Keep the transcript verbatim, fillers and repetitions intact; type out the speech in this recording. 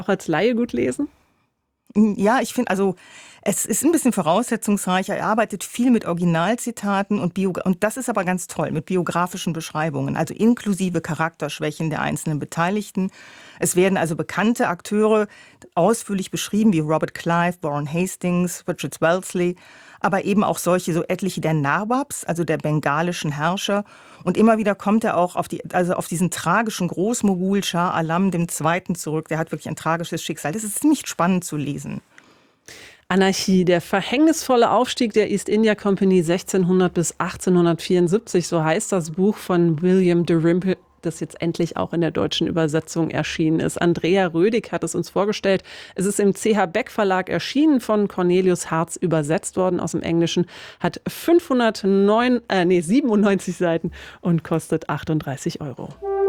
auch als Laie gut lesen? Ja, ich finde, also es ist ein bisschen voraussetzungsreicher. Er arbeitet viel mit Originalzitaten und Bio und das ist aber ganz toll, mit biografischen Beschreibungen, also inklusive Charakterschwächen der einzelnen Beteiligten. Es werden also bekannte Akteure ausführlich beschrieben, wie Robert Clive, Warren Hastings, Richard Wellesley, aber eben auch solche, so etliche der Nawabs, also der bengalischen Herrscher. Und immer wieder kommt er auch auf die, also auf diesen tragischen Großmogul Schah Alam der Zweite zurück. Der hat wirklich ein tragisches Schicksal. Das ist ziemlich spannend zu lesen. Anarchie, der verhängnisvolle Aufstieg der East India Company sechzehnhundert bis achtzehnhundertvierundsiebzig, so heißt das Buch von William Dalrymple, das jetzt endlich auch in der deutschen Übersetzung erschienen ist. Andrea Rödig hat es uns vorgestellt. Es ist im C H Beck Verlag erschienen, von Cornelius Hartz übersetzt worden aus dem Englischen, hat fünfhundertneun, äh, nee, siebenundneunzig Seiten und kostet achtunddreißig Euro.